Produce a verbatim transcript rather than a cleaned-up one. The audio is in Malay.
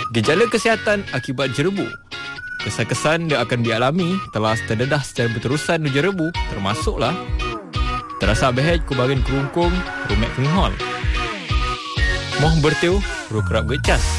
Gejala kesihatan akibat jerebu. Kesan-kesan yang akan dialami telah terdedah secara berterusan di jerebu termasuklah terasa behet kubaran kerungkung, rumek penghol, moh bertiu, ru kerap gecas,